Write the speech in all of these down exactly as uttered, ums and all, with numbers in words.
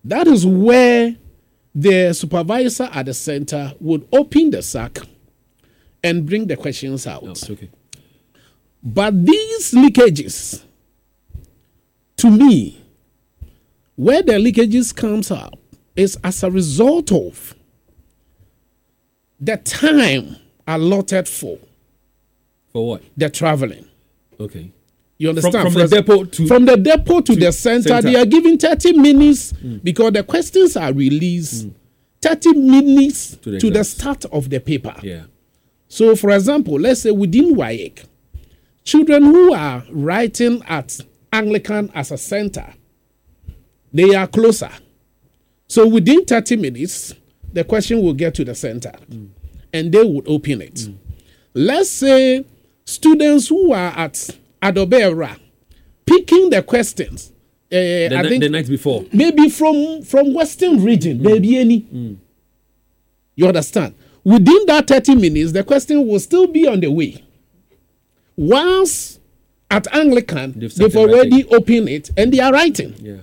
That is where the supervisor at the center would open the sack and bring the questions out. Oh, okay. But these leakages, to me, where the leakages comes up is as a result of the time allotted for For what? the traveling. Okay. You understand? From, from the depot to from the depot to, to the center, center, they are given thirty minutes mm. because the questions are released. Mm. thirty minutes to, the, to the start of the paper. Yeah. So, for example, let's say within W A E C, children who are writing at Anglican as a center, they are closer. So, within thirty minutes, the question will get to the center, mm. and they would open it. Mm. Let's say students who are at Adobera, picking the questions. Uh, the, I ni- think the night before. Maybe from, from Western region, mm. maybe any. Mm. You understand? Within that thirty minutes, the question will still be on the way. Once at Anglican, they've, they've already writing. opened it and they are writing. Yeah.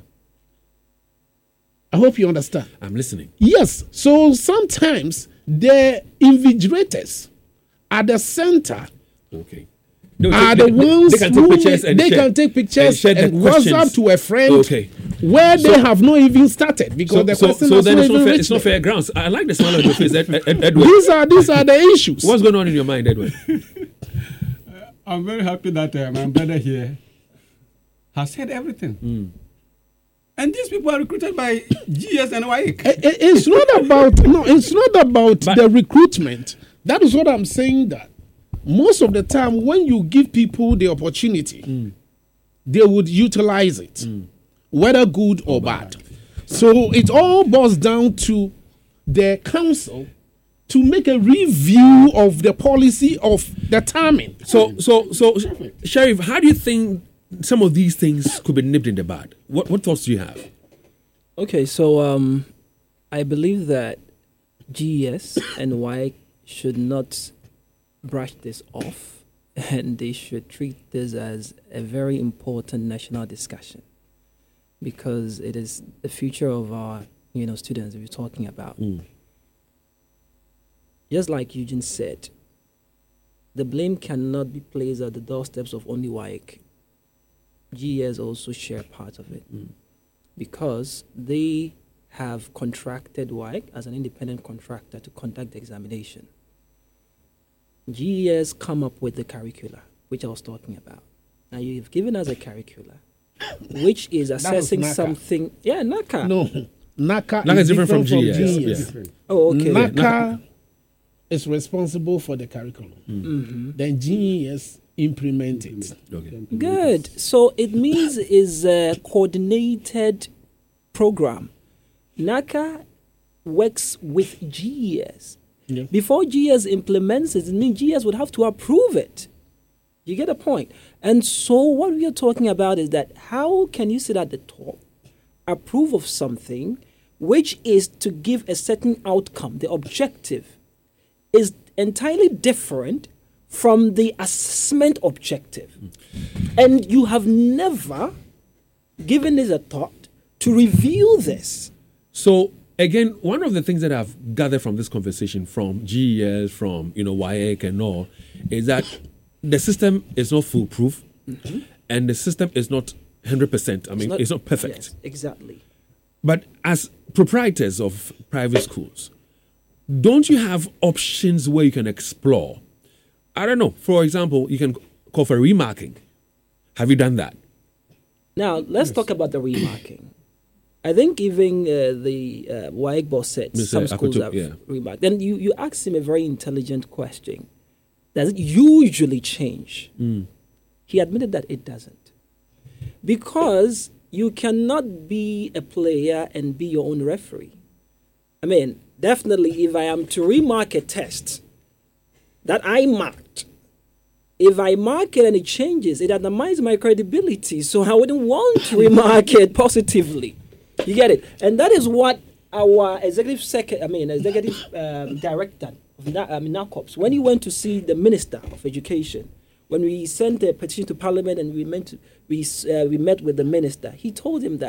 I hope you understand. I'm listening. Yes. So sometimes the invigilators at the center okay. No, are they, the ones they can take who pictures and they share, can take pictures and, and WhatsApp to a friend okay. where so, they have not even started because so, the so, question so is then not it's not, even fair, it's not fair grounds. I like the smile on your face, Ed, Ed, Edward. These are these are the issues. What's going on in your mind, Edward? I'm very happy that uh, my brother here has said everything. Mm. And these people are recruited by G S and W A E C. It's not about no. It's not about but, the recruitment. That is what I'm saying. That most of the time, when you give people the opportunity, mm. they would utilize it, mm. whether good or, or bad. bad. So it all boils down to the council to make a review of the policy of the timing. So, so, so, Sheriff, how do you think some of these things could be nipped in the bud? What, what thoughts do you have? Okay, so um, I believe that G E S and W A E C should not brush this off, and they should treat this as a very important national discussion because it is the future of our, you know, students that we're talking about. Mm. Just like Eugene said, the blame cannot be placed at the doorsteps of only W A E C. G E S also share part of it mm. because they have contracted W A E C as an independent contractor to conduct the examination. G E S come up with the curricula, which I was talking about. Now you've given us a curricula, which is assessing something. Yeah, NACA. No, NACA, NACA is different, different from, from G E S. G E S. Yeah. Oh, okay. NACA yeah. is responsible for the curriculum. Mm. Mm-hmm. Then G E S implement it. Okay. Good. So it means it's a coordinated program. NACA works with G E S. Yeah. Before G E S implements it, it means G E S would have to approve it. You get a point? And so what we are talking about is that how can you sit at the top, approve of something which is to give a certain outcome, the objective is entirely different from the assessment objective. Mm. And you have never given this a thought to review this. So, again, one of the things that I've gathered from this conversation from G E S, from, you know, W A E C and all, is that the system is not foolproof, mm-hmm. and the system is not one hundred percent. I mean, it's not, it's not perfect. Yes, exactly. But as proprietors of private schools, don't you have options where you can explore? I don't know. For example, you can call for remarking. Have you done that? Now, let's yes. talk about the remarking. I think even uh, the uh, W A E C boss said Mister some schools Akutu, have yeah. remarked. Then you, you asked him a very intelligent question. Does it usually change? Mm. He admitted that it doesn't. Because you cannot be a player and be your own referee. I mean, definitely if I am to remark a test that I marked, if I mark it and it changes, it undermines my credibility. So I wouldn't want to remark it positively. You get it? And that is what our executive secretary, I mean, executive um, director of Na- I mean, NACOPS, when he went to see the Minister of Education, when we sent a petition to Parliament and we meant to, we uh, we met with the minister, he told him that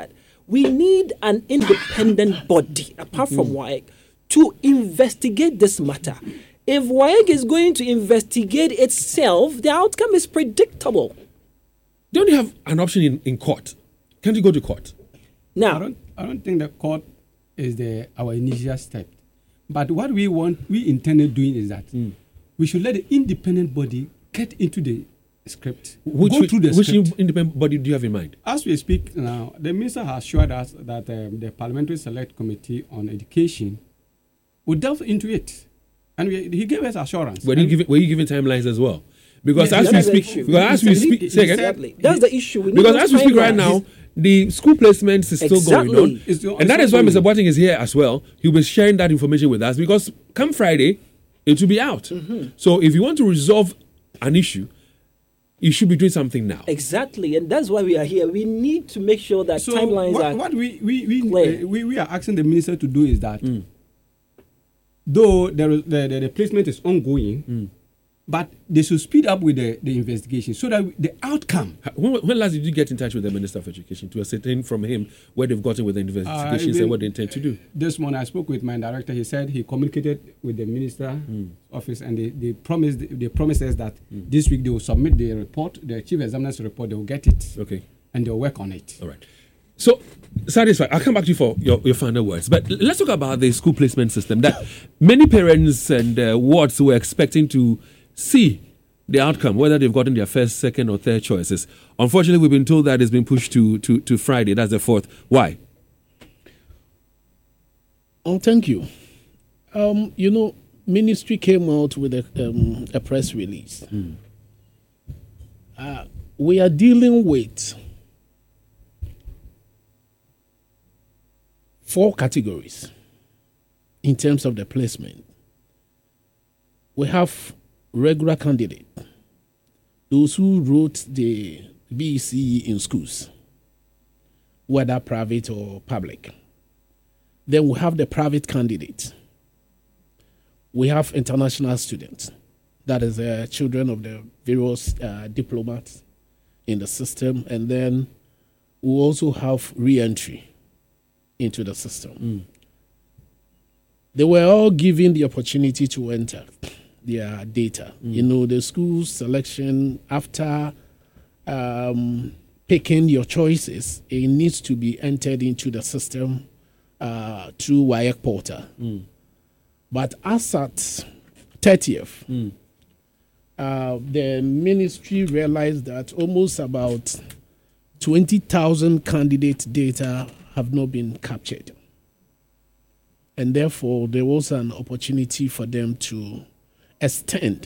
We need an independent body, apart from W A E C, to investigate this matter. If W A E C is going to investigate itself, the outcome is predictable. Don't you have an option in, in court? Can't you go to court? Now, I don't, I don't think the court is the our initial step. But what we want, we intended doing is that mm. we should let the independent body get into the script, which, go through the which script. independent body do you have in mind? As we speak now, the minister has assured us that um, the Parliamentary Select Committee on Education will delve into it. And we, he gave us assurance. Were you giving, were you giving timelines as well? Because Yes, as we that's speak, the because as we He- speak, he say again. exactly. That's the issue. We need Because those as we speak right timelines. now, the school placements is still Exactly. going on. It's still- And that it's is why still Mister going. Boateng is here as well. He'll be sharing that information with us because come Friday, it will be out. Mm-hmm. So if you want to resolve an issue, you should be doing something now. Exactly, and that's why we are here. We need to make sure that So timelines what, are what we we we, clear. uh, we we are asking the minister to do is that, though there is, the, the the placement is ongoing, but they should speed up with the, the investigation so that the outcome. When, when last did you get in touch with the Minister of Education to ascertain from him where they've gotten with the investigations Uh, and what they intend to do? This morning I spoke with my director. He said he communicated with the minister office and they, they promised they promised us that this week they will submit the report, the chief examiner's report. They will get it Okay. and they'll work on it. All right. So, satisfied. I'll come back to you for your, your final words. But l- let's talk about the school placement system that many parents and uh, wards were expecting to see the outcome, whether they've gotten their first, second, or third choices. Unfortunately, we've been told that it's been pushed to, to, to Friday. That's the fourth. Why? Oh, thank you. Um, you know, ministry came out with a, um, a press release. Uh, we are dealing with four categories in terms of the placement. We have regular candidate, those who wrote the B E C in schools, whether private or public. Then we have the private candidate. We have international students, that is uh, children of the various uh, diplomats in the system. And then we also have re-entry into the system. Mm. They were all given the opportunity to enter their data. Mm. You know, the school selection, after um, picking your choices, it needs to be entered into the system uh, through W A E C portal. Mm. But as at thirtieth, Mm. uh, the ministry realized that almost about twenty thousand candidate data have not been captured. And therefore, there was an opportunity for them to extend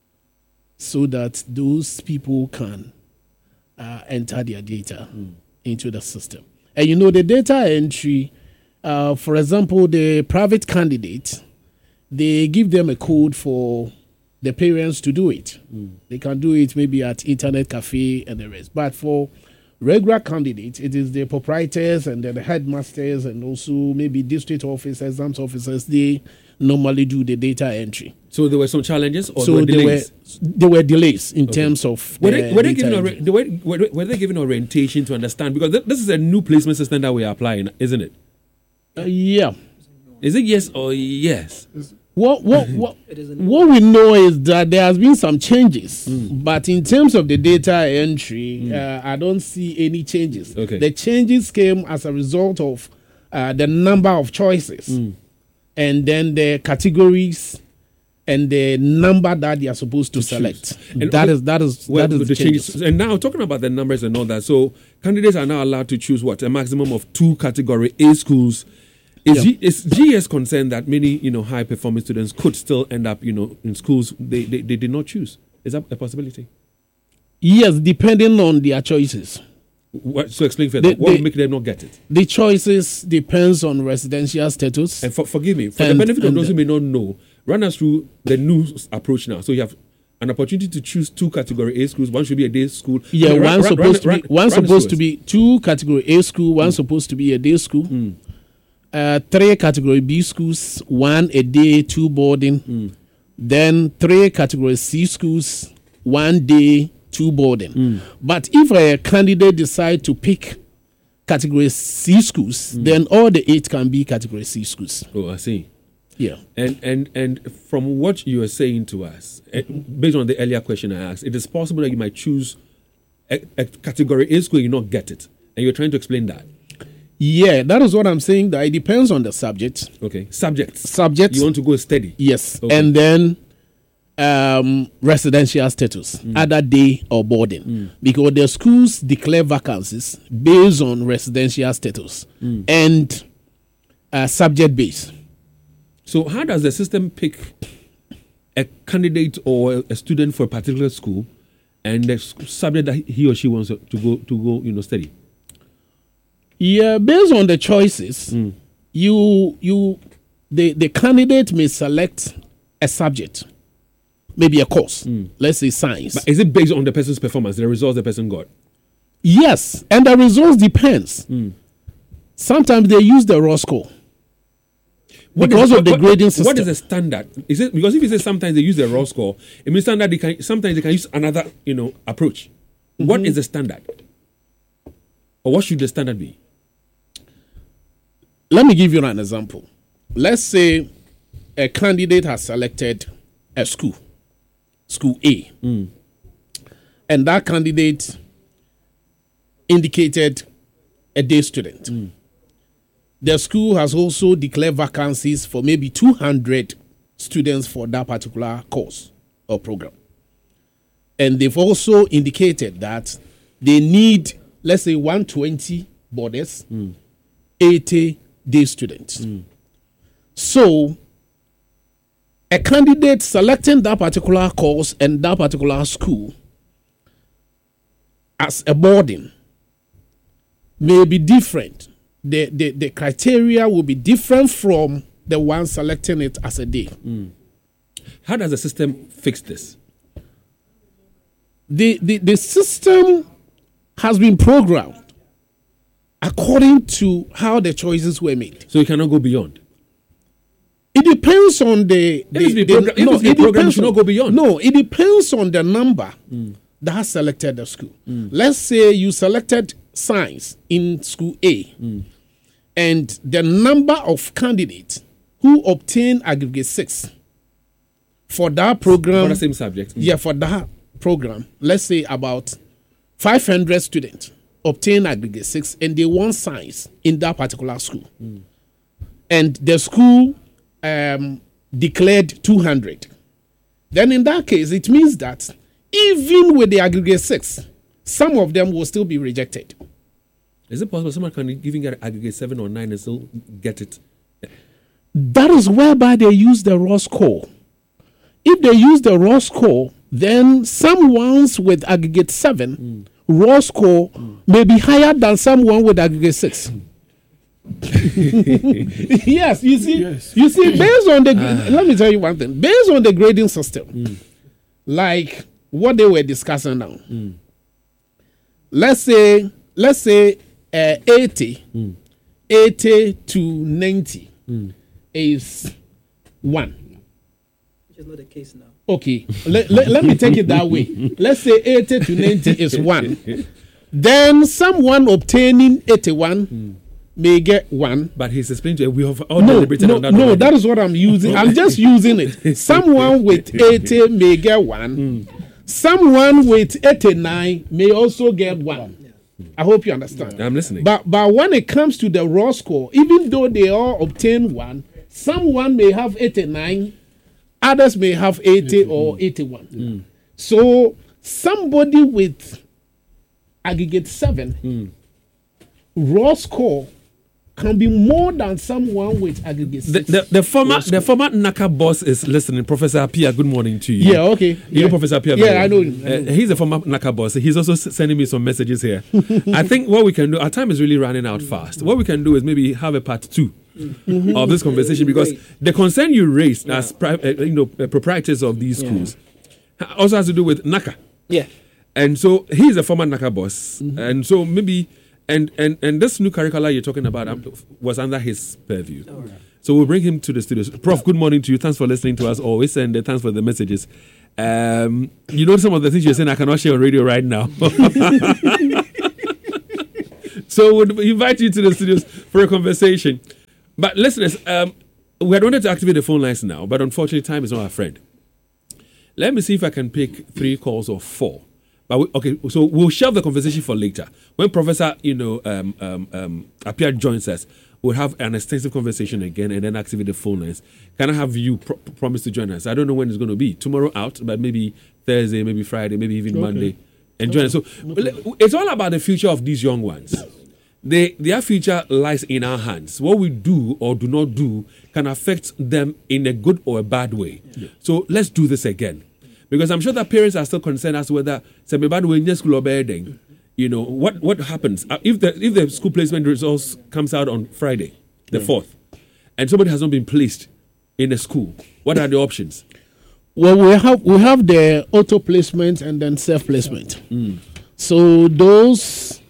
so that those people can uh, enter their data Mm. into the system. And you know, the data entry, uh, for example, the private candidate, they give them a code for the parents to do it. Mm. They can do it maybe at internet cafe and the rest. But for regular candidates, it is the proprietors and then the headmasters and also maybe district officers, exams officers, they normally do the data entry. So there were some challenges or so there were there were delays? there were delays in Okay. terms of Were the they, were they data given entry. ori- they were, were, they- were they given orientation to understand? Because th- this is a new placement system that we are applying, isn't it? Uh, yeah. Is it yes or yes? What what what It is a- what we know is that there has been some changes, but in terms of the data entry, uh, I don't see any changes. Okay. The changes came as a result of uh, the number of choices, and then the categories, and the number that they are supposed to, select. And That okay, is that is Well, that is the the changes. changes. And now talking about the numbers and all that, so candidates are now allowed to choose what, a maximum of two category A schools. Is, Yeah. G, is G S concerned that many, you know, high performing students could still end up, you know, in schools they, they, they did not choose? Is that a possibility? Yes, depending on their choices. What, so explain further. They- what they- will make them not get it? The choices depends on residential status. And for, forgive me, for And- the benefit of and those the- who may not know, run us through the new s- approach now. So you have an opportunity to choose two category A schools. One should be a day school. Yeah, I mean, run- one run- supposed run- to be run- one run supposed through to us. be two category A school, one supposed to be a day school. Mm. Uh, three category B schools, one a day, two boarding. Mm. Then three category C schools, one day, two boarding. Mm. But if a candidate decide to pick category C schools, then all the eight can be category C schools. Oh, I see. Yeah. And and and from what you are saying to us, eh, based on the earlier question I asked, it is possible that you might choose a, a category A school and you not get it, and you're trying to explain that. Yeah, that is what I'm saying. That it depends on the subject. Okay, subjects. Subjects. You want to go steady. Yes, Okay. and then um, residential status, either day or boarding, because the schools declare vacancies based on residential status and uh, subject base. So how does the system pick a candidate or a student for a particular school, and the s- subject that he or she wants to go to go, you know, study? Yeah, based on the choices, you you the the candidate may select a subject, maybe a course. Let's say science. But is it based on the person's performance, the results the person got? Yes, and the results depends. Sometimes they use the raw score. What Because is- of the what- grading What system. is the standard? Is it because if you say sometimes they use the raw score, it means standard they can sometimes they can use another, you know, approach. What is the standard? Or what should the standard be? Let me give you an example. Let's say a candidate has selected a school, school A, and that candidate indicated a day student. The school has also declared vacancies for maybe two hundred students for that particular course or program. And they've also indicated that they need, let's say, one hundred twenty boarders, eighty day students. So, a candidate selecting that particular course and that particular school as a boarding may be different. The, the, the criteria will be different from the one selecting it as a day. How does the system fix this? The, the, the system has been programmed according to how the choices were made. So you cannot go beyond. It depends on the. the, it's been the- program- if it's been it programmed, depends you should on- not go beyond. No, it depends on the number that has selected the school. Let's say you selected science in school A, and the number of candidates who obtain aggregate six for that program. For the same subject. Yeah, for that program, let's say about five hundred students obtain aggregate six and they want science in that particular school. And the school um, declared two hundred. Then in that case, it means that even with the aggregate six, some of them will still be rejected. Is it possible someone can even get aggregate seven or nine and still get it? That is whereby they use the raw score. If they use the raw score, then some ones with aggregate seven, raw score may be higher than someone with aggregate six. Yes, you see, Yes. you see, based on the gra- let me tell you one thing. Based on the grading system, like what they were discussing now, let's say, let's say uh, eighty, eighty to ninety is one. Which is not the case now. Okay, let, let, let me take it that way. Let's say eighty to ninety is one. Then someone obtaining eighty-one may get one. But he's explaining to you, we have all No, deliberated no, on that. no, already. that is what I'm using. I'm just using it. Someone with eighty may get one. Someone with eighty-nine may also get one. I hope you understand. I'm listening. But but when it comes to the raw score, even though they all obtain one, someone may have eighty-nine, others may have eighty or eighty-one. So somebody with aggregate seven, raw score can be more than someone with aggregate the, six. the, the former raw score. the former N A C A boss is listening. Professor Apia, good morning to you. Yeah, okay. You Yeah. know Professor Apia? Yeah, very I well. know him, I know Uh, he's a former N A C A boss. He's also s- sending me some messages here. I think what we can do, our time is really running out fast. What we can do is maybe have a part two of this conversation, because Great. the concern you raised as pri- uh, you know uh, proprietors of these schools ha- also has to do with N A C A. Yeah. And so he's a former N A C A boss, and so maybe and and and this new curricula you're talking about um, was under his purview. So we'll bring him to the studios. Prof, good morning to you. Thanks for listening to us always, and uh, thanks for the messages. Um, you know some of the things you're saying I cannot share on radio right now. So we'll invite you to the studios for a conversation. But listeners, um, we had wanted to activate the phone lines now, but unfortunately, time is not our friend. Let me see if I can pick three calls or four. But we, okay, so we'll shelve the conversation for later. When Professor, you know, um, um, um, Appiah joins us, we'll have an extensive conversation again and then activate the phone lines. Can I have you pro- promise to join us? I don't know when it's going to be. Tomorrow out, but maybe Thursday, maybe Friday, maybe even okay. Monday. And join okay. us. So okay. It's all about the future of these young ones. They, their future lies in our hands. What we do or do not do can affect them in a good or a bad way. Yeah. So let's do this again. Because I'm sure that parents are still concerned as to whether, you know, what, what happens if the if the school placement results comes out on Friday, the yeah. fourth, and somebody has not been placed in a school. What are the options? Well, we have we have the auto placement and then self placement. Mm. So those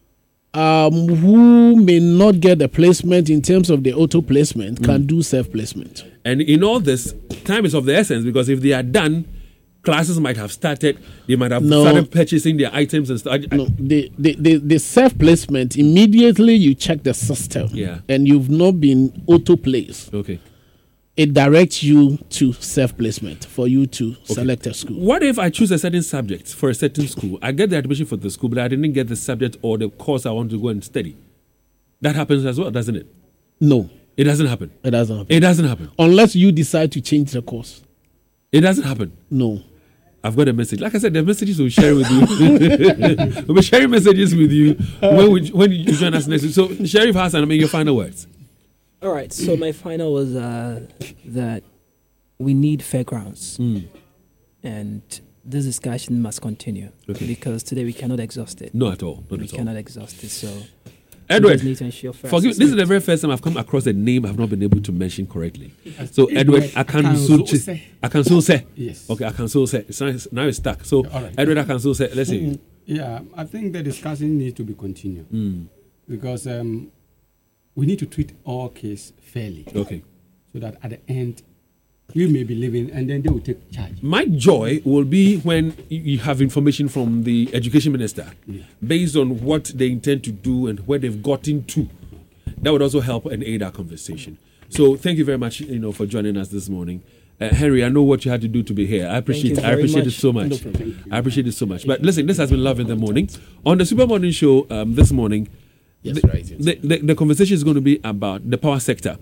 um, who may not get the placement in terms of the auto placement mm. can do self placement. And in all this, time is of the essence, because if they are done, classes might have started. They might have no, started purchasing their items and stuff. No, the, the, the, the self-placement, immediately you check the system yeah. and you've not been auto-placed. Okay. It directs you to self-placement for you to okay. select a school. What if I choose a certain subject for a certain school? I get the admission for the school, but I didn't get the subject or the course I want to go and study. That happens as well, doesn't it? No. It doesn't happen. It doesn't happen. It doesn't happen. Unless you decide to change the course. It doesn't happen. No. I've got a message. Like I said, the messages we'll share with you. We'll be sharing messages with you when, we, when you join us next week. So, Sheriff Hassan, I mean, your final words. All right. So, my final was uh, that we need fairgrounds. Mm. And this discussion must continue. Okay. Because today we cannot exhaust it. No, at all. Not we at all. cannot exhaust it. So, Edward, forgive, this is the very first time I've come across a name I've not been able to mention correctly. So, Edward Akansulse. Akansulse. Yes. Okay, Akansulse. It's nice. Now it's stuck. So, right. Edward Akansulse, let's see. Mm-hmm. Yeah, I think the discussion needs to be continued. Mm. Because um, we need to treat all cases fairly. Okay. So that at the end, we may be living and then they will take charge. My joy will be when you have information from the education minister yeah. based on what they intend to do and where they've gotten to. That would also help and aid our conversation. So thank you very much, you know, for joining us this morning. Uh, Henry, I know what you had to do to be here. I appreciate it. I appreciate much. it so much. No I appreciate it so much. But listen, this has been Love in the Morning. On the Super Morning Show um, this morning, yes, the, right, yes. The, the, the conversation is going to be about the power sector.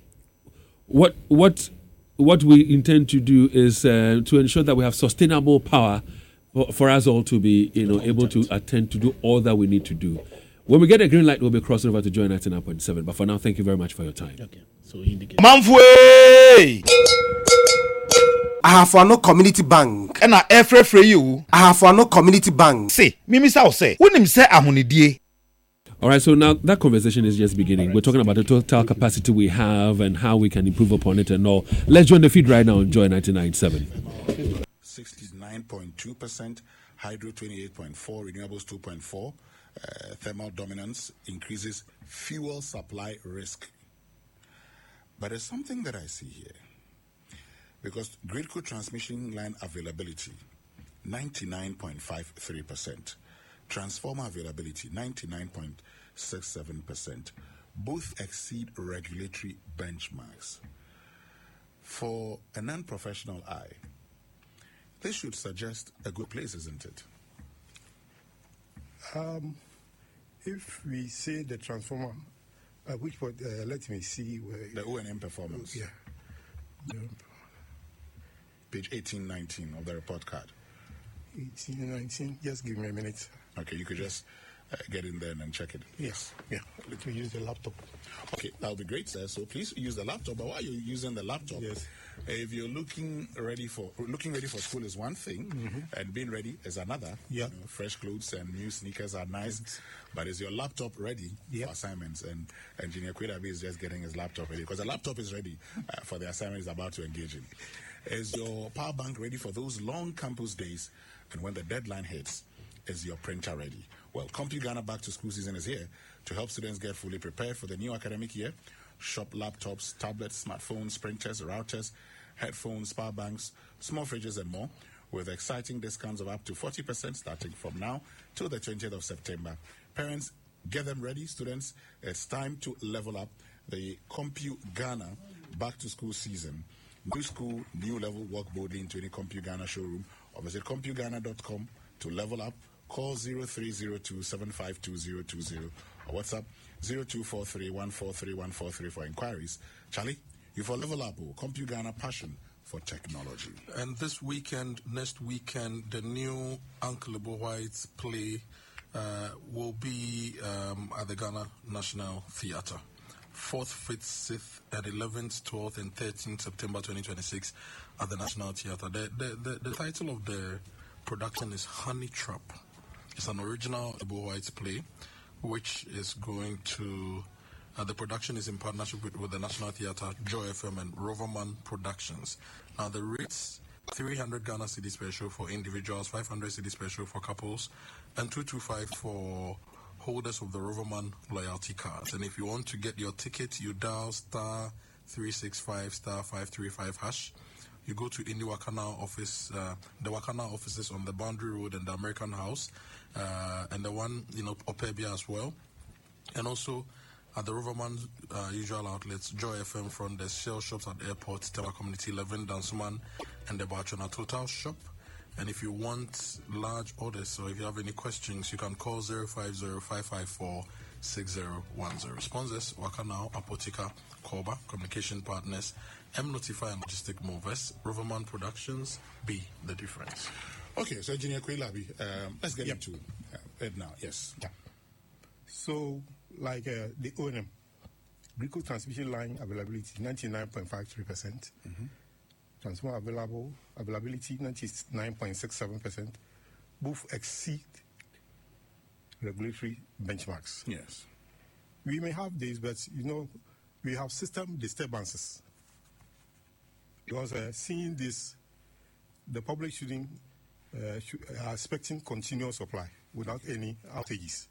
What what what we intend to do is uh, to ensure that we have sustainable power for, for us all to be, you know, able to attend to do all that we need to do. When we get a green light, we'll be crossing over to join ninety-nine point seven. But for now, thank you very much for your time. Okay. So indicate. Manfue! Ahafano Community Bank. And I every for you. Ahafano Community Bank. Say, Mimi Sao say, when him say ahunidie. All right, so now that conversation is just beginning. Right. We're talking about the total capacity we have and how we can improve upon it and all. Let's join the feed right now and join ninety-nine point seven. sixty-nine point two percent, hydro twenty-eight point four, renewables two point four, uh, thermal dominance increases fuel supply risk. But there's something that I see here. Because Gridco transmission line availability, ninety-nine point five three percent. Transformer availability, ninety-nine point six seven percent. Both exceed regulatory benchmarks. For a non-professional eye, this should suggest a good place, isn't it? Um, if we say the transformer, uh, which part, uh, let me see where... The O and M performance. Yeah. The, Page eighteen nineteen of the report card. eighteen nineteen, just give me a minute. Okay, you could just uh, get in there and check it. Yes, yeah. Let me use the laptop. Okay, that'll be great, sir. So please use the laptop. But while you're using the laptop, yes. if you're looking ready for looking ready for school is one thing, mm-hmm. and being ready is another. Yeah. You know, fresh clothes and new sneakers are nice, Thanks. But is your laptop ready yep. for assignments? And Engineer Kwedabi is just getting his laptop ready because the laptop is ready uh, for the assignment he's about to engage in. Is your power bank ready for those long campus days? And when the deadline hits, is your printer ready? Well, CompuGhana Back to School season is here to help students get fully prepared for the new academic year. Shop laptops, tablets, smartphones, printers, routers, headphones, power banks, small fridges, and more with exciting discounts of up to forty percent starting from now till the twentieth of September. Parents, Get them ready, students. It's time to level up. The Compu Ghana back to school season. New school, new level. Walk boldly into any Compu Ghana showroom or visit compu ghana dot com to level up. Call zero three zero two seven five two zero two zero or WhatsApp zero two four three one four three one four three for inquiries. Charlie, you for level up. Oh, Compu Ghana passion for technology. And this weekend, next weekend, the new Uncle Lebo White's play uh, will be um, at the Ghana National Theatre. fourth, fifth, sixth, and eleventh, twelfth, and thirteenth September twenty twenty-six at the National Theatre. The, the, the, the title of the production is Honey Trap. It's an original Lebo White's play, which is going to... Uh, the production is in partnership with, with the National Theatre, Joy F M, and Roverman Productions. Now, the rates, three hundred Ghana cedis per show for individuals, five hundred cedis per show for couples, and two hundred twenty-five for holders of the Roverman loyalty cards. And if you want to get your ticket, you dial star three six five star five three five hash. You go to Indi Wakana office, uh, the Wakana offices on the Boundary Road and the American House, uh, and the one, you know, Opebia as well. And also, at the Roverman uh, usual outlets, Joy F M front, the Shell shops at Airport, Stella Community eleven, Dansuman, and the Barchona Total shop. And if you want large orders, or if you have any questions, you can call zero five zero five five four six zero one zero. Sponsors, Wakanao, Apotica, Koba, Communication Partners, M Notify and Logistic Movers, Roverman Productions, be the difference. Okay, so Engineer Kwilabi, um, let's get Yep. into uh, it now. Yes. Yeah. So, like uh, the O N M, Greco transmission line availability ninety-nine point five three percent. Transformer available availability ninety-nine point six seven percent. Both exceed regulatory benchmarks. Yes. We may have this, but you know, we have system disturbances. Because uh, seeing this, the public shouldn't uh, should, are expecting continuous supply without any outages.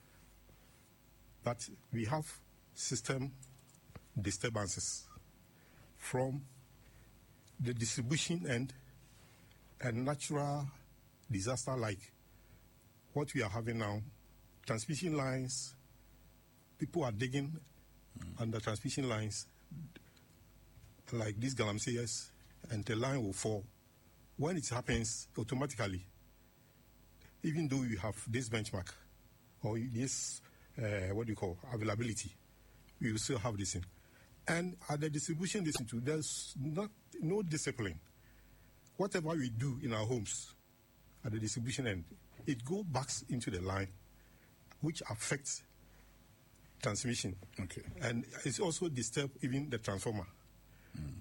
But we have system disturbances from the distribution end and natural disaster like what we are having now. Transmission lines, people are digging mm. under transmission lines like these galamsees, and the line will fall. When it happens automatically, even though you have this benchmark or this Uh, what do you call availability, we will still have this in. And at the distribution listen to, there's not no discipline. Whatever we do in our homes at the distribution end, it goes back into the line, which affects transmission. Okay. And it's also disturb even the transformer. Mm.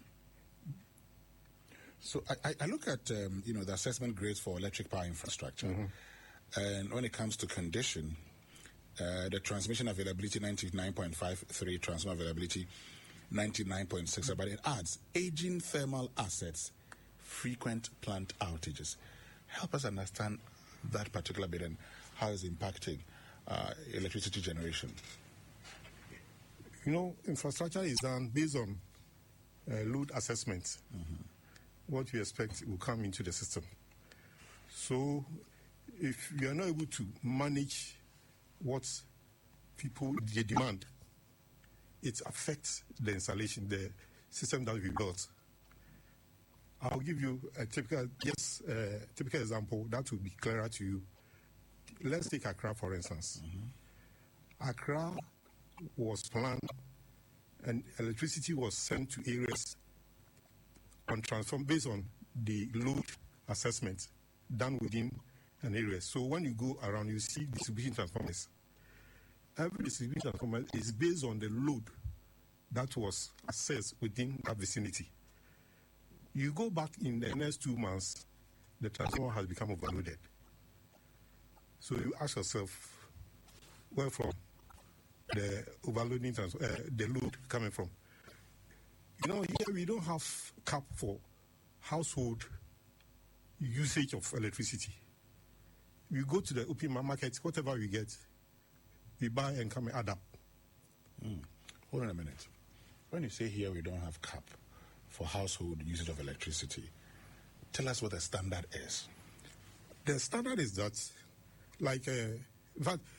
So I, I look at um, you know the assessment grades for electric power infrastructure, mm-hmm. and when it comes to condition, Uh, the transmission availability ninety-nine point five three, transformer availability ninety-nine point six, but it adds aging thermal assets, frequent plant outages. Help us understand that particular bit and how it's impacting uh, electricity generation. You know, infrastructure is done based on uh, load assessment. Mm-hmm. What we expect will come into the system. So if you are not able to manage what people they demand, it affects the installation, the system that we built. I'll give you a typical yes, uh, typical example that will be clearer to you. Let's take Accra for instance. Mm-hmm. Accra was planned, and electricity was sent to areas on transform based on the load assessment done within an area. So when you go around, you see distribution transformers. Every distribution transformer is based on the load that was assessed within that vicinity. You go back in the next two months, the transformer has become overloaded. So you ask yourself, where from the overloading trans- uh, the load coming from? You know, here we don't have cap for household usage of electricity. We go to the open market, whatever we get, we buy and come and add up. Mm. Hold on a minute. When you say here we don't have cap for household usage of electricity, tell us what the standard is. The standard is that, like, uh, in fact,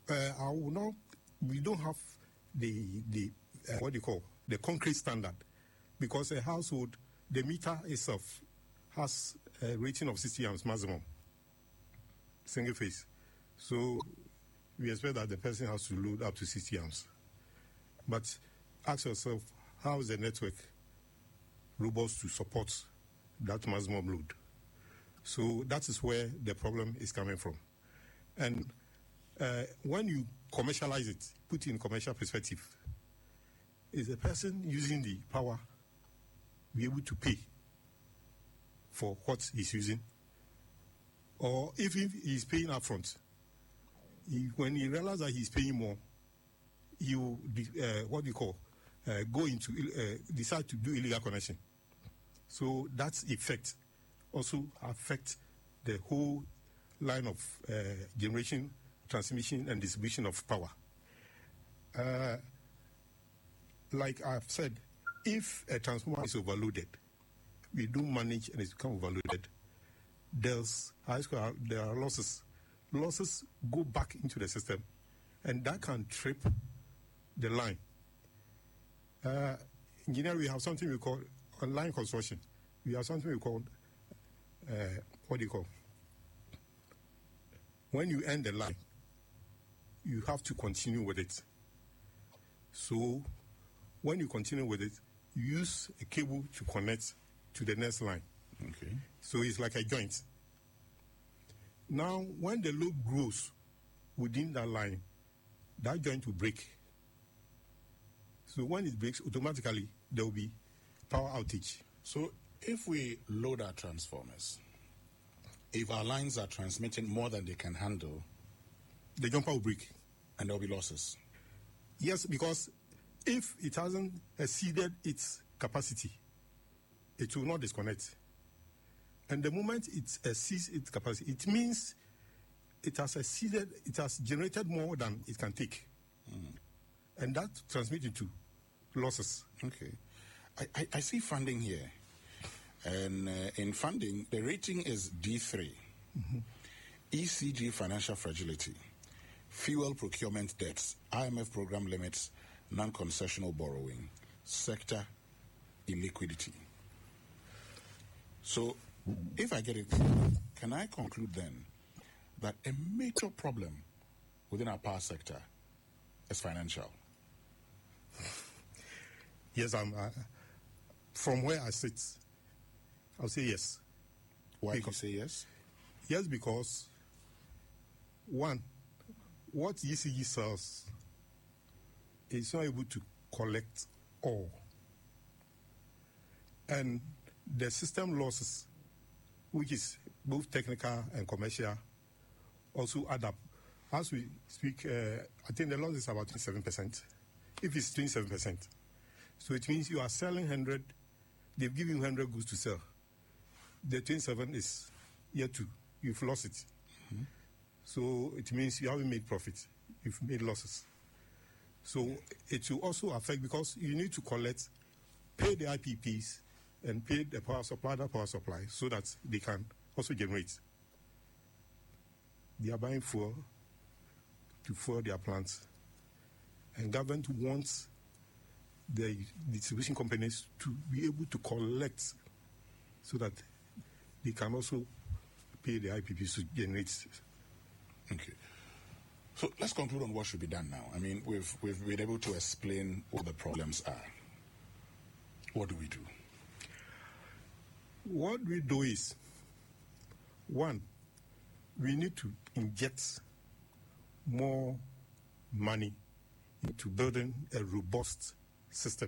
uh, I will not. We don't have the the uh, what do you call the concrete standard, because a household, the meter itself has a rating of sixty amps maximum, single phase. So we expect that the person has to load up to sixty amps. But ask yourself, how is the network robust to support that maximum load? So that is where the problem is coming from. And uh, when you commercialize it, put it in commercial perspective, is the person using the power be able to pay for what he's using? Or if he's paying upfront, he, when he realizes that he's paying more, he will, uh, what do you call, uh, go into, uh, decide to do illegal connection. So that effect also affects the whole line of uh, generation, transmission, and distribution of power. Uh, like I've said, if a transformer is overloaded, we do manage and it's become overloaded, there's, there are losses. Losses go back into the system, and that can trip the line. Uh, engineer, we have something we call a line construction. We have something we call, uh, what do you call? When you end the line, you have to continue with it. So when you continue with it, you use a cable to connect to the next line. Okay. So it's like a joint. Now, when the load grows within that line, that joint will break. So when it breaks, automatically there will be power outage. So if we load our transformers, if our lines are transmitting more than they can handle, the jumper will break. And there will be losses. Yes, because if it hasn't exceeded its capacity, it will not disconnect. And the moment it exceeds its capacity, it means it has exceeded, it has generated more than it can take. Mm. And that transmits into losses. Okay. I, I, I see funding here. And uh, in funding, the rating is D three. Mm-hmm. E C G financial fragility, fuel procurement debts, I M F program limits, non-concessional borrowing, sector illiquidity. So, if I get it, can I conclude then that a major problem within our power sector is financial? Yes, I'm. Uh, from where I sit, I'll say yes. Why do you say yes? Yes, because one, what E C G sells is not able to collect all, and the system losses, which is both technical and commercial, also add up. As we speak, uh, I think the loss is about twenty-seven percent. If it's twenty-seven percent, so it means you are selling one hundred, they've given you one hundred goods to sell. The twenty-seven is year two, you've lost it. Mm-hmm. So it means you haven't made profit, you've made losses. So it will also affect, because you need to collect, pay the I P Ps, and pay the power supply, the power supply, so that they can also generate. They are buying fuel to fuel their plants. And government wants the distribution companies to be able to collect so that they can also pay the I P Ps to generate. Okay. So let's conclude on what should be done now. I mean, we've, we've been able to explain what the problems are. What do we do? What we do is, one, we need to inject more money into building a robust system,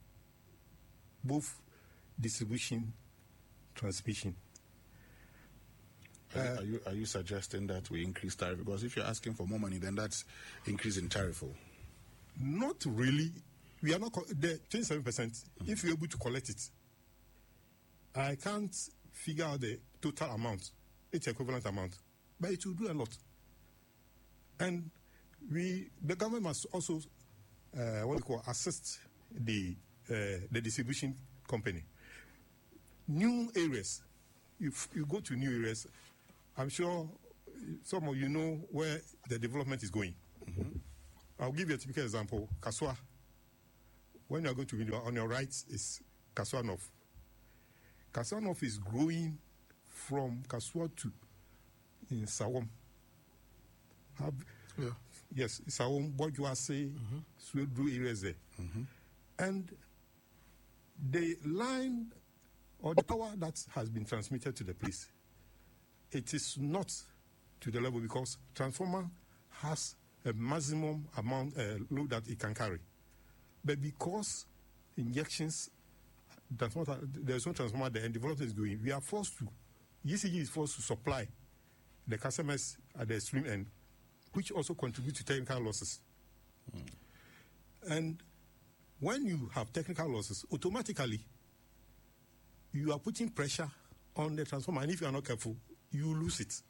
both distribution, transmission. Are, uh, are you are you suggesting that we increase tariff? Because if you're asking for more money, then that's increase in tariff. Not really. We are not co- the twenty-seven percent. Mm-hmm. If you're able to collect it, I can't figure out the total amount, its equivalent amount, but it will do a lot. And we, the government must also, uh, what we call, assist the uh, the distribution company. New areas, if you go to new areas, I'm sure some of you know where the development is going. Mm-hmm. I'll give you a typical example. Kaswa. When you're going to Window, on your right is Kaswa North. Kaswa North is growing from Kaswa to in Sawam. Have, yeah. Yes, Sawam, Bojuase, mm-hmm. Swedru areas there. Mm-hmm. And the line or the power that has been transmitted to the place, it is not to the level because transformer has a maximum amount uh, load that it can carry. But because injections, transformer, there's no transformer there and development is going, we are forced to, E C G is forced to supply the customers at the extreme end, which also contributes to technical losses. Mm. And when you have technical losses, automatically you are putting pressure on the transformer, and if you are not careful, you lose it.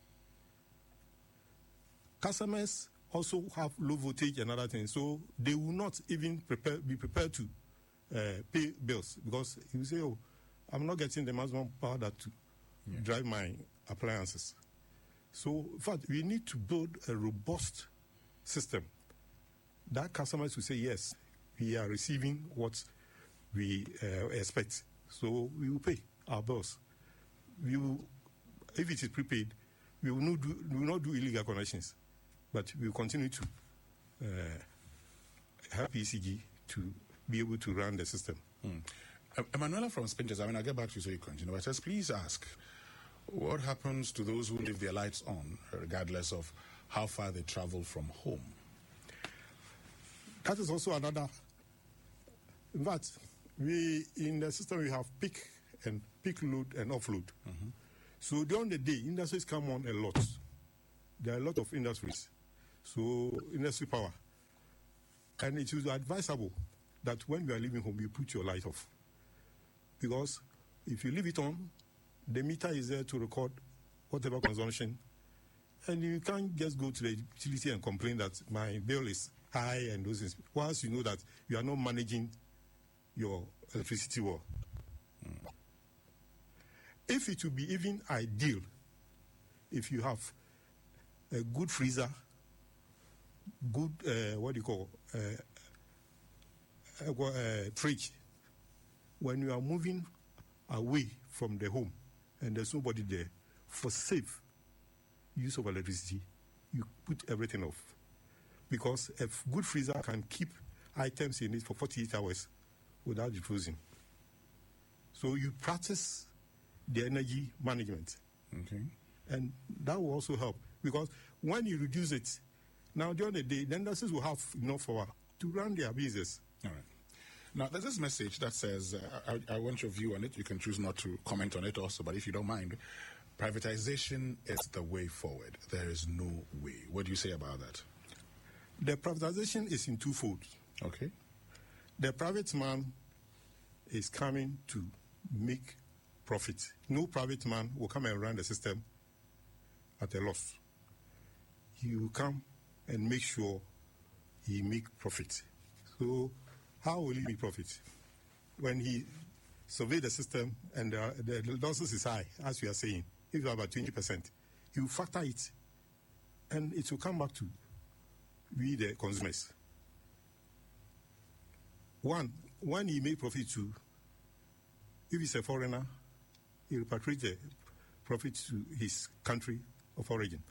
Customers also have low voltage and other things, so they will not even prepare, be prepared to uh, pay bills because you say, "Oh, I'm not getting the maximum power that to yeah. drive my appliances." So, in fact, we need to build a robust system that customers will say, "Yes, we are receiving what we uh, expect, so we will pay our bills." We will, if it is prepaid, we will not do, we will not do illegal connections, but we will continue to uh, help E C G to be able to run the system. Mm. Uh, Emanuela from Spinches, I mean, I'll get back to you so you continue. But just please ask, what happens to those who leave their lights on, regardless of how far they travel from home? That is also another. In fact, we in the system we have peak and peak load and offload. Mm-hmm. So during the day, industries come on a lot. There are a lot of industries. So industry power. And it is advisable that when you are leaving home, you put your light off. Because if you leave it on, the meter is there to record whatever consumption. And you can't just go to the utility and complain that my bill is high and those things. Once you know that you are not managing your electricity well. Mm. If it would be even ideal, if you have a good freezer, good, uh, what do you call, uh, uh, uh, fridge, when you are moving away from the home and there's nobody there, for safe use of electricity, you put everything off. Because a good freezer can keep items in it for forty-eight hours without defrosting. So you practice the energy management. Okay. And that will also help. Because when you reduce it, now during the day, the industries will have enough power to run their business. All right. Now, there's this message that says, uh, I, I want your view on it. You can choose not to comment on it also, but if you don't mind, privatization is the way forward. There is no way. What do you say about that? The privatization is in twofold. Okay. The private man is coming to make profit. No private man will come and run the system at a loss. He will come and make sure he make profit. So how will he make profit? When he survey the system and the, the, the losses is high, as we are saying, if you have about twenty percent, he will factor it and it will come back to we the consumers. One, when he make profit too, if he's a foreigner, he repatriates the profit to his country of origin.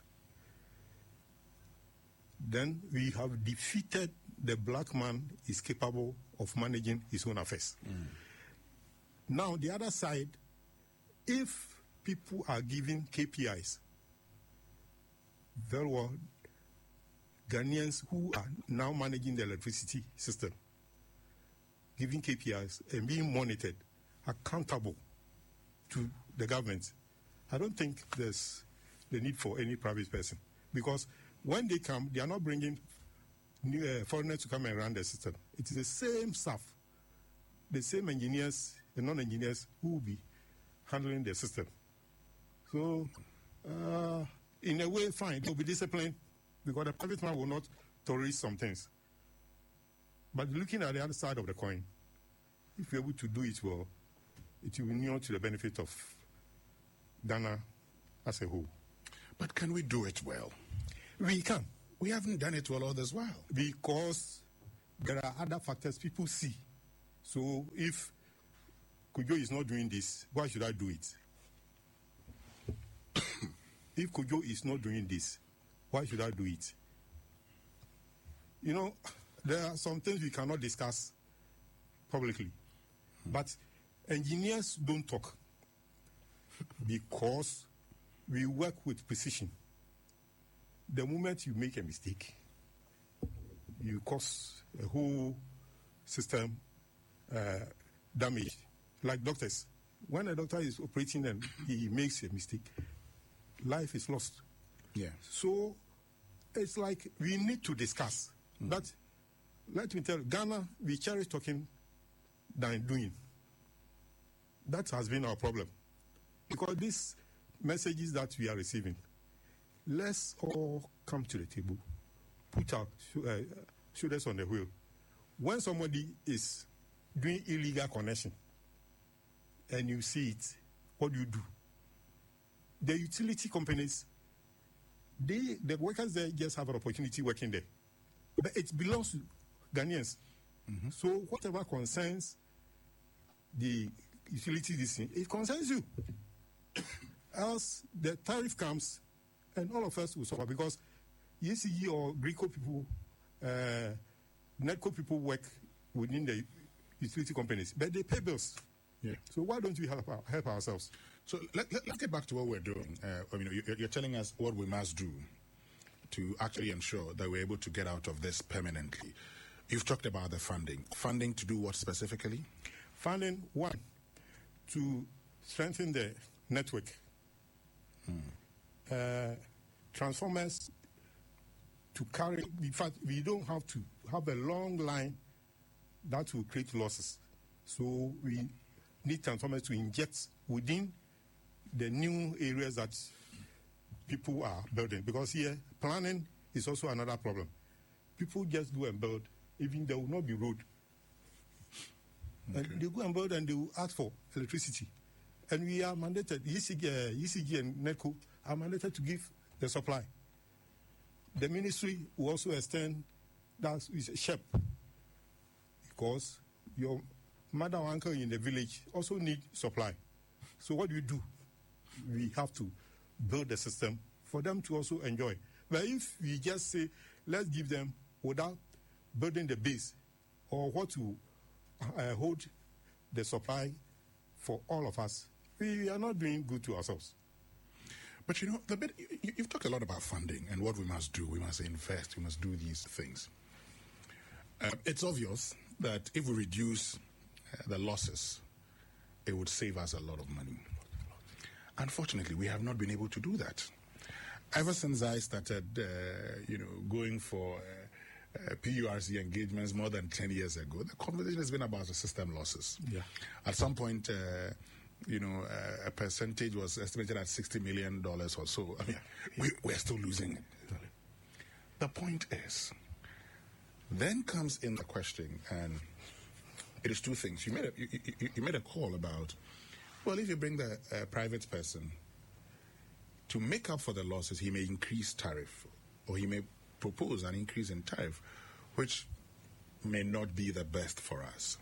Then we have defeated the black man is capable of managing his own affairs. Mm. Now, the other side, if people are giving K P Is, very well, Ghanaians who are now managing the electricity system, giving K P Is and being monitored, accountable to the government, I don't think there's the need for any private person. Because when they come, they are not bringing new, uh, foreigners to come and run the system. It is the same staff, the same engineers and non-engineers who will be handling the system. So, uh, in a way, fine, they will be disciplined because the private man will not tolerate some things. But looking at the other side of the coin, if you're able to do it well, it will be to the benefit of Ghana as a whole. But can we do it well? We can. We haven't done it well all this while. Because there are other factors people see. So if Kojo is not doing this, why should I do it? If Kojo is not doing this, why should I do it? You know, there are some things we cannot discuss publicly. But engineers don't talk because we work with precision. The moment you make a mistake, you cause a whole system uh, damage. Like doctors, when a doctor is operating and he makes a mistake, life is lost. Yeah. So it's like we need to discuss. Mm. But let me tell you, Ghana, we cherish talking than doing. That has been our problem. Because these messages that we are receiving, let's all come to the table, put our uh, shoulders on the wheel. When somebody is doing illegal connection and you see it, what do you do? The utility companies, they the workers there just have an opportunity working there. But it belongs to Ghanaians. Mm-hmm. So whatever concerns the utility, this thing, it concerns you. Else the tariff comes and all of us will suffer because E C G or Greco people, uh, NETCO people work within the utility companies, but they pay bills. Yeah. So why don't we help our, help ourselves? So let, let, let's get back to what we're doing. Uh, I mean, you're, you're telling us what we must do to actually ensure that we're able to get out of this permanently. You've talked about the funding. Funding to do what specifically? Funding, one, to strengthen the network. Hmm. Uh, transformers to carry, in fact, we don't have to have a long line that will create losses. So we need transformers to inject within the new areas that people are building. Because here, planning is also another problem. People just go and build, even there will not be road. Okay. And they go and build and they will ask for electricity. And we are mandated, E C G, uh, E C G and NETCO are mandated to give the supply. The ministry will also extend that is a SHEP, because your mother or uncle in the village also need supply. So what do you do? We have to build the system for them to also enjoy. But if we just say, let's give them without building the base or what to uh, hold the supply for all of us, we are not doing good to ourselves. But you know, the bit, you, you've talked a lot about funding and what we must do. We must invest. We must do these things. Uh, it's obvious that if we reduce uh, the losses, it would save us a lot of money. Unfortunately, we have not been able to do that. Ever since I started, uh, you know, going for uh, uh, P U R C engagements more than ten years ago, the conversation has been about the system losses. Yeah. At some point, uh, you know, uh, a percentage was estimated at sixty million dollars or so. I mean, we, we're still losing. The point is, then comes in the question, and it is two things. You made a, you, you, you made a call about, well, if you bring the uh, private person to make up for the losses, he may increase tariff, or he may propose an increase in tariff, which may not be the best for us.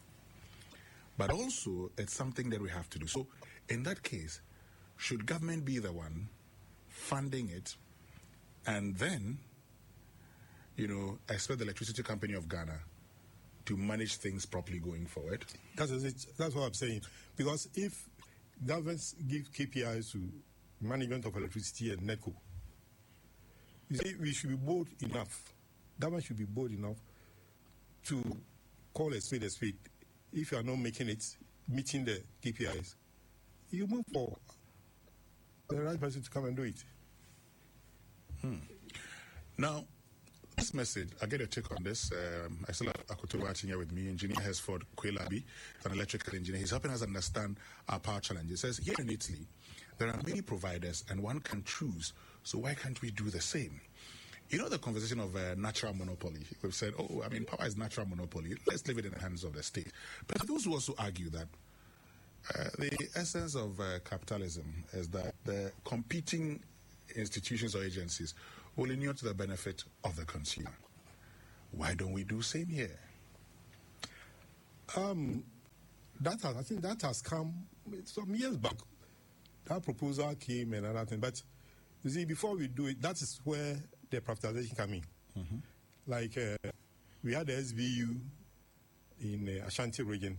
But also, it's something that we have to do. So, in that case, should government be the one funding it, and then, you know, expect the Electricity Company of Ghana to manage things properly going forward? That's it. That's what I'm saying. Because if governments give K P Is to management of electricity and NETCO, you see, we should be bold enough. Government should be bold enough to call a spade a spade. If you are not making it, meeting the K P Is, you move for the right person to come and do it. Hmm. Now, this message, I get a take on this. Um, I still have Akoto watching here with me, Engineer Hesford Kwelabi, an electrical engineer. He's helping us understand our power challenges. He says, here in Italy, there are many providers and one can choose. So why can't we do the same? You know the conversation of uh, natural monopoly. We've said, oh, I mean, power is natural monopoly. Let's leave it in the hands of the state. But those who also argue that uh, the essence of uh, capitalism is that the competing institutions or agencies will inure to the benefit of the consumer. Why don't we do same here? Um, that has, I think that has come some years back. That proposal came and another thing. But you see, before we do it, that is where the privatization come in. Mm-hmm. Like uh, we had the S B U in uh, Ashanti region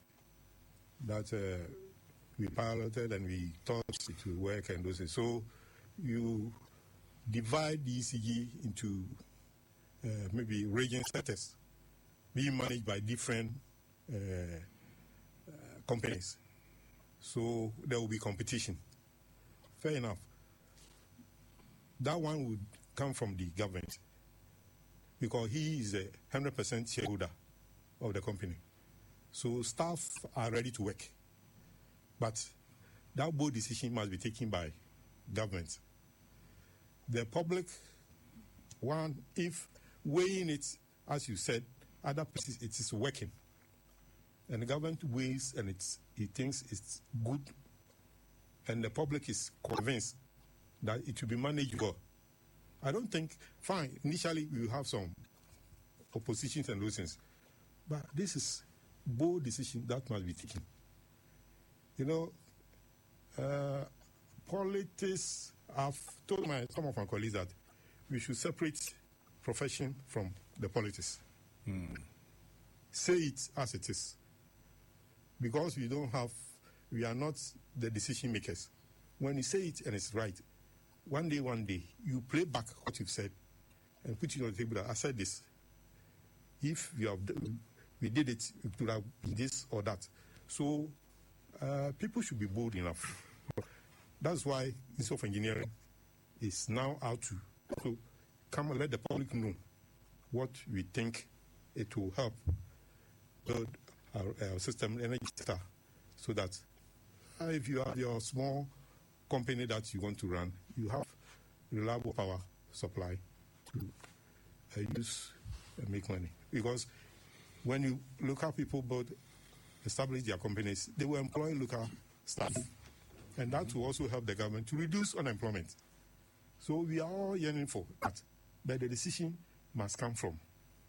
that uh, we piloted and we thought it would work and those things. So you divide the E C G into uh, maybe region status being managed by different uh, uh, companies. So there will be competition. Fair enough. That one would come from the government because he is a one hundred percent shareholder of the company. So staff are ready to work. But that board decision must be taken by government. The public, one, if weighing it, as you said, other places it is working. And the government weighs and it's, it thinks it's good. And the public is convinced that it will be managed well. I don't think, fine, initially we will have some oppositions and those things. But this is bold decision that must be taken. You know, uh, politics, I've told my, some of my colleagues that we should separate profession from the politics. Mm. Say it as it is. Because we don't have, we are not the decision makers. When you say it and it's right, one day, one day, you play back what you've said and put it on the table that I said this. If you have, we did it, it would have been this or that. So uh, people should be bold enough. That's why Institute of Engineering is now out to so come and let the public know what we think it will help build our, our system, energy sector, so that uh, if you have your small company that you want to run, you have reliable power supply to uh, use and make money. Because when you local people build, establish their companies, they will employ local staff. And that will also help the government to reduce unemployment. So we are all yearning for that. But the decision must come from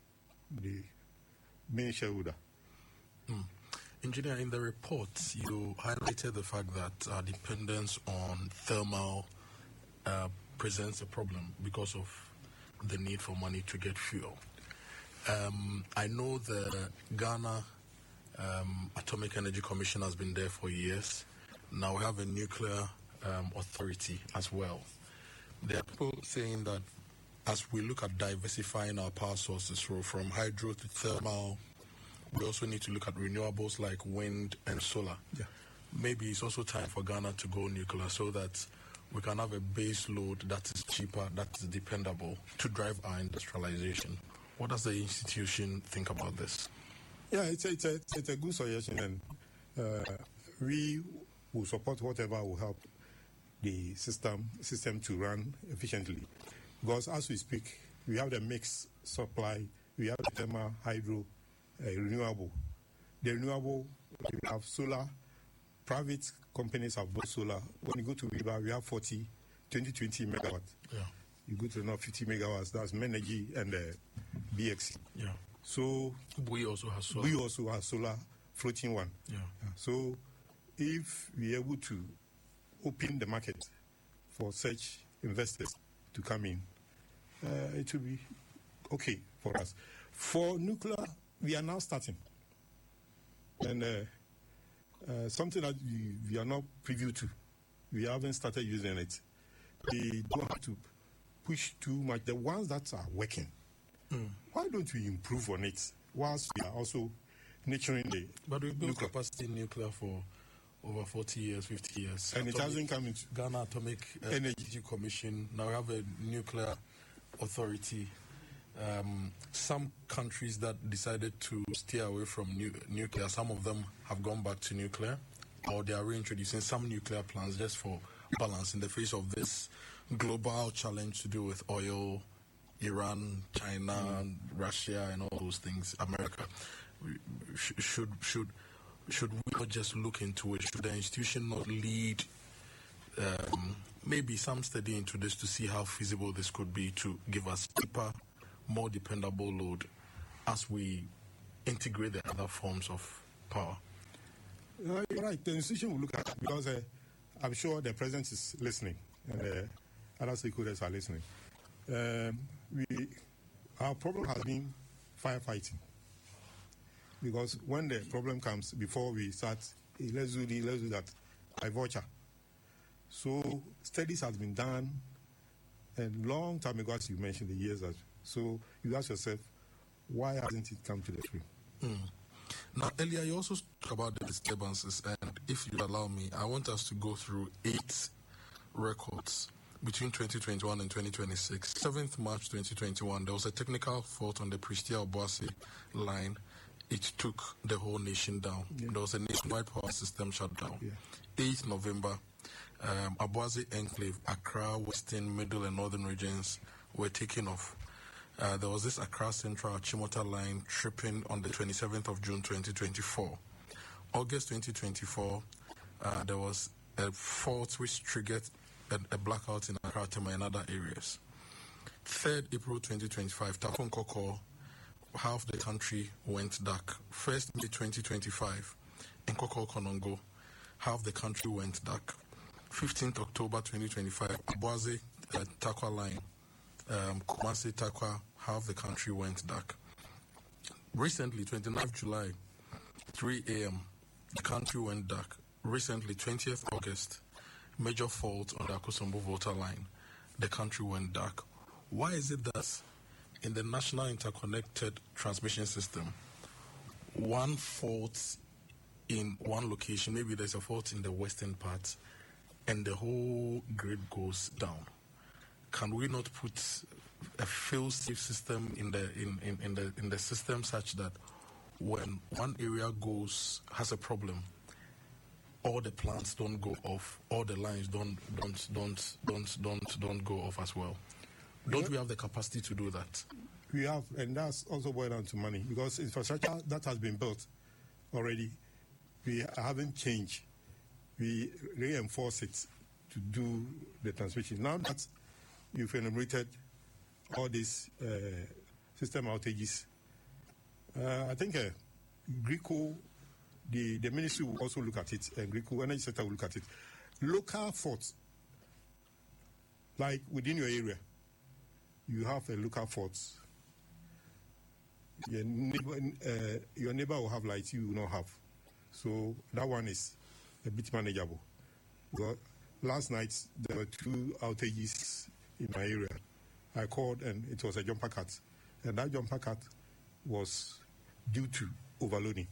the main shareholder. Mm. Engineer, in the report, you highlighted the fact that our dependence on thermal uh, presents a problem because of the need for money to get fuel. Um, I know the Ghana um, Atomic Energy Commission has been there for years. Now we have a nuclear um, authority as well. There are people saying that as we look at diversifying our power sources from hydro to thermal, we also need to look at renewables like wind and solar. Yeah. Maybe it's also time for Ghana to go nuclear so that we can have a base load that is cheaper, that is dependable to drive our industrialization. What does the institution think about this? Yeah, it's a, it's a, it's a good suggestion, and uh, we will support whatever will help the system system to run efficiently. Because as we speak, we have the mixed supply, we have the thermal, hydro, uh, renewable. The renewable, we have solar. Private companies have both solar. When you go to River, we have forty, twenty, twenty megawatts. Yeah. You go to another fifty megawatts, that's Menergy and uh, B X C. Yeah. So we also have solar. We also have solar floating one. Yeah. Yeah. So if we're able to open the market for such investors to come in, uh, it will be okay for us. For nuclear, we are now starting. And uh, uh, something that we, we are not privy to, we haven't started using it. We don't have to push too much. The ones that are working, mm. why don't we improve on it whilst we are also nurturing the But we've built nuclear capacity in nuclear for over forty years, fifty years. And Atomic, it hasn't come into Ghana Atomic uh, Energy Commission. Now we have a nuclear authority. Um, some countries that decided to stay away from nu- nuclear, some of them have gone back to nuclear, or they are reintroducing some nuclear plants just for balance in the face of this global challenge to do with oil, Iran, China, mm. Russia, and all those things. America should should should should we not just look into it? Should the institution not lead um, maybe some study into this to see how feasible this could be to give us cheaper, more dependable load as we integrate the other forms of power. Uh, you're right. The institution will look at it because uh, I'm sure the president is listening and uh, other stakeholders are listening. Um, we, our problem has been firefighting because when the problem comes, before we start, hey, let's do this, let's do that, by voucher. So studies has been done a long time ago, as you mentioned, the years. That, so you ask yourself, why hasn't it come to the screen? Mm. Now, earlier you also spoke about the disturbances, and if you allow me, I want us to go through eight records between twenty twenty-one and twenty twenty-six. seventh March twenty twenty-one, there was a technical fault on the Pristia-Obuasi line. It took the whole nation down. Yeah. There was a nationwide power system shutdown. Yeah. eighth November, um, Obuasi Enclave, Accra, Western, Middle, and Northern regions were taken off. Uh, there was this Accra Central Chimota line tripping on the twenty-seventh of June twenty twenty-four. August twenty twenty-four, uh, there was a fault which triggered a, a blackout in Accra, Tema, and other areas. third April twenty twenty-five, Tapo Nkoko, half the country went dark. first May twenty twenty-five, Nkoko Konongo, half the country went dark. fifteenth October twenty twenty-five, Obuasi uh, Takwa line, um, Kumasi Takwa, half the country went dark. Recently, twenty-ninth July, three a.m., the country went dark. Recently, twentieth August, major fault on the Akosombo Volta line, the country went dark. Why is it that in the National Interconnected Transmission System, one fault in one location, maybe there's a fault in the western part, and the whole grid goes down? Can we not put a fail-safe system in the in, in, in the in the system such that when one area goes has a problem, all the plants don't go off, all the lines don't don't don't don't don't don't go off as well? Don't yeah. we have the capacity to do that? We have, and that's also boiled down to money because infrastructure that has been built already, we haven't changed. We reinforce it to do the transmission. Now that you've enumerated all these uh, system outages, uh, I think uh, GRICO, the, the ministry will also look at it, and GRICO, energy sector will look at it. Local faults, like within your area, you have a local fault. Your neighbor, uh, your neighbor will have light, you will not have. So that one is a bit manageable. Because last night there were two outages in my area. I called and it was a jumper cut, and that jumper cut was due to overloading.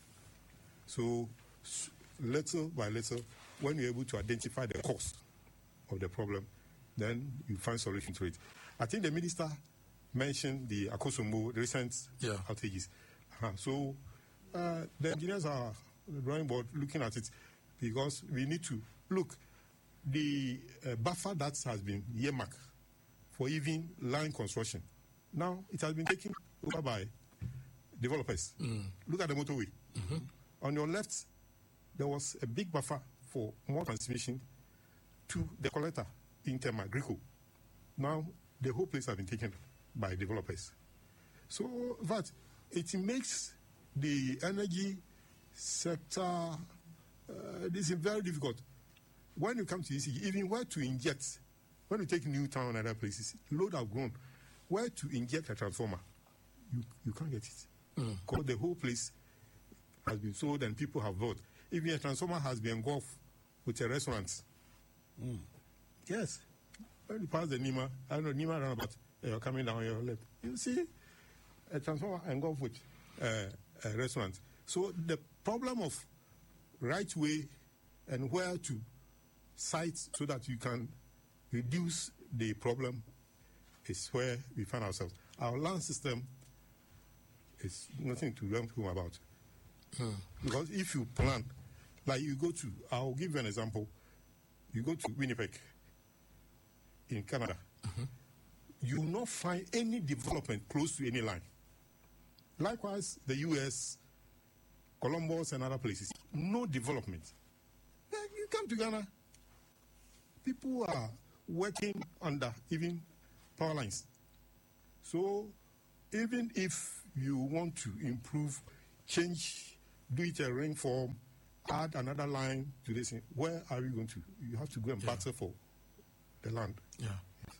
So little by little, when you're able to identify the cause of the problem, then you find solution to it. I think the minister mentioned the Akosombo recent yeah. outages. Uh-huh. So uh, the engineers are the drawing board looking at it because we need to look the uh, buffer that has been earmarked for even line construction. Now it has been taken over by developers. Mm. Look at the motorway. Mm-hmm. On your left, there was a big buffer for more transmission to the collector in Tema, GRICO. Now the whole place has been taken by developers. So that it makes the energy sector uh, this is very difficult. When you come to E C G, even where to inject, when you take Newtown and other places, load have grown. Where to inject a transformer, you, you can't get it. Mm. Because the whole place has been sold and people have bought. Even a transformer has been engulfed with a restaurant. Mm. Yes. When you pass the Nima, I don't know, Nima roundabout, uh, you're coming down your left. You see a transformer engulfed with uh, a restaurant. So the problem of right way and where to site so that you can reduce the problem is where we find ourselves. Our land system is nothing to learn home about. Hmm. Because if you plan, like you go to, I'll give you an example. You go to Winnipeg in Canada, mm-hmm. you will not find any development close to any line. Likewise, the U S, Columbus and other places, no development. Then you come to Ghana, people are working under even power lines. So even if you want to improve, change, do it a ring form, add another line to this, where are you going to? You have to go and Yeah. battle for the land. Yeah.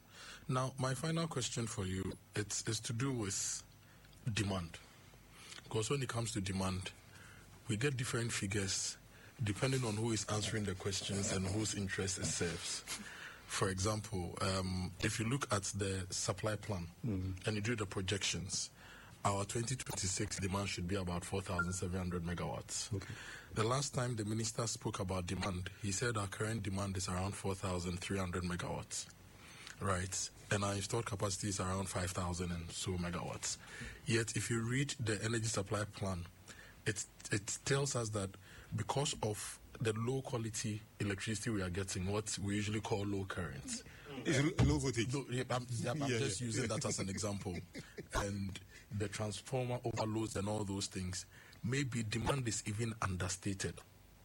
Now, my final question for you it's is to do with demand, because when it comes to demand, we get different figures depending on who is answering the questions and whose interest it serves. For example, um, if you look at the supply plan and you do the projections, our twenty twenty-six demand should be about four thousand seven hundred megawatts. Okay. The last time the minister spoke about demand, he said our current demand is around four thousand three hundred megawatts, right? And our installed capacity is around five thousand and so megawatts. Yet, if you read the energy supply plan, it it tells us that because of the low quality electricity we are getting, what we usually call low current. It's low voltage. No, yeah, I'm, I'm Yeah, just yeah. using that as an example. And the transformer overloads and all those things. Maybe demand is even understated.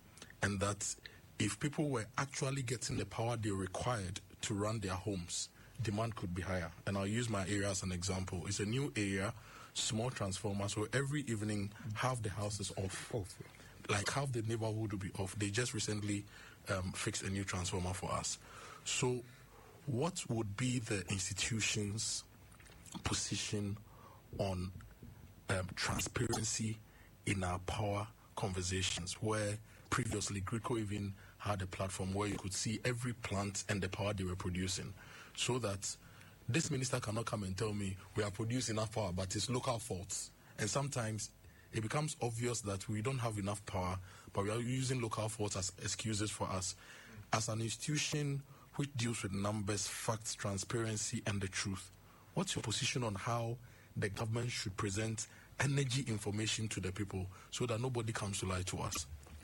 And that if people were actually getting the power they required to run their homes, demand could be higher. And I'll use my area as an example. It's a new area, small transformer, so every evening half the house is off. Off. Like half the neighborhood will be off. They just recently um, fixed a new transformer for us. So what would be the institution's position on um, transparency in our power conversations, where previously Greco even had a platform where you could see every plant and the power they were producing, so that this minister cannot come and tell me we are producing enough power, but it's local faults. And sometimes it becomes obvious that we don't have enough power, but we are using local faults as excuses for us. As an institution which deals with numbers, facts, transparency, and the truth, what's your position on how the government should present energy information to the people so that nobody comes to lie to us?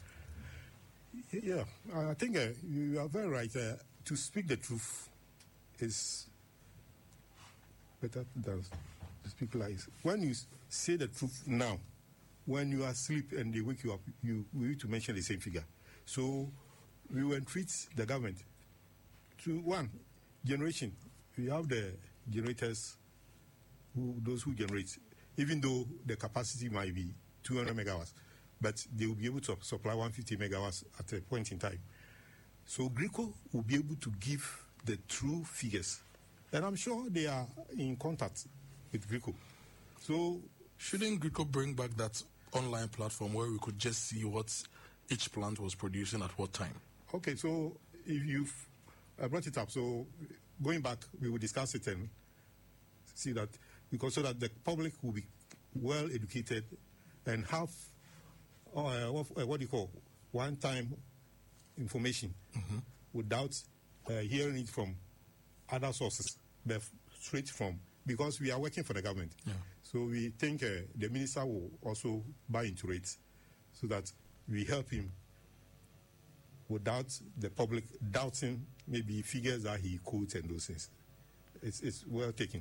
Yeah, I think uh, you are very right. Uh, to speak the truth is better than to speak lies. When you say the truth now, when you are asleep and they wake you up, you we need to mention the same figure. So we will entreat the government to, one, generation. We have the generators, who, those who generate, even though the capacity might be two hundred megawatts, but they will be able to supply one hundred fifty megawatts at a point in time. So Greco will be able to give the true figures. And I'm sure they are in contact with Greco. So shouldn't Greco bring back that online platform where we could just see what each plant was producing at what time? Okay, so if you've uh, brought it up, so going back, we will discuss it and see that, because so that the public will be well educated and have uh, what, uh, what do you call one-time information mm-hmm. without uh, hearing it from other sources, but straight from, because we are working for the government. Yeah. So we think uh, the minister will also buy into it so that we help him without the public doubting maybe figures that he quotes and those things. It's, it's well taken.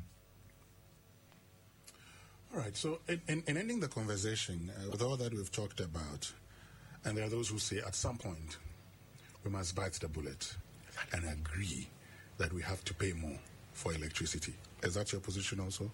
All right, so in, in, in ending the conversation, uh, with all that we've talked about, and there are those who say at some point we must bite the bullet and agree that we have to pay more for electricity. Is that your position also?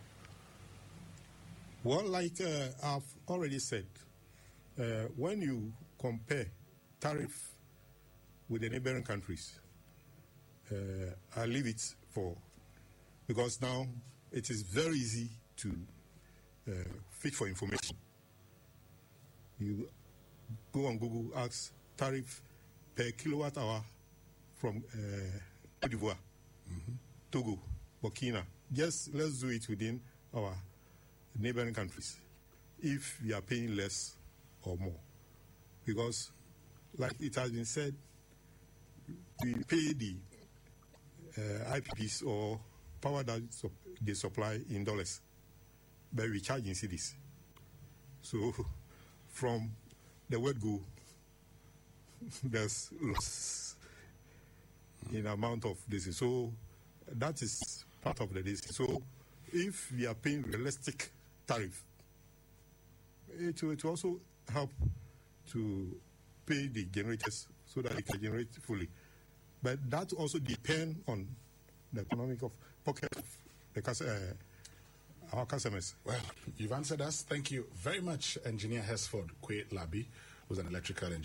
Well, like uh, I've already said, uh, when you compare tariff with the neighboring countries, uh, I leave it for, because now it is very easy to uh, fit for information. You go on Google, ask tariff per kilowatt hour from uh, Cote d'Ivoire, Mm-hmm. Togo, Burkina. Just let's do it within our neighboring countries, if we are paying less or more. Because, like it has been said, we pay the uh, I P Ps or power that sup- they supply in dollars, but we charge in cedis. So, from the word go, there's loss in amount of this. So, that is part of the this. So, if we are paying realistic tariff, it will, it will also help to pay the generators so that they can generate fully. But that also depends on the economic of pocket of the cus- uh, our customers. Well, you've answered us. Thank you very much, Engineer Hesford Kwe Labi, who's an electrical engineer.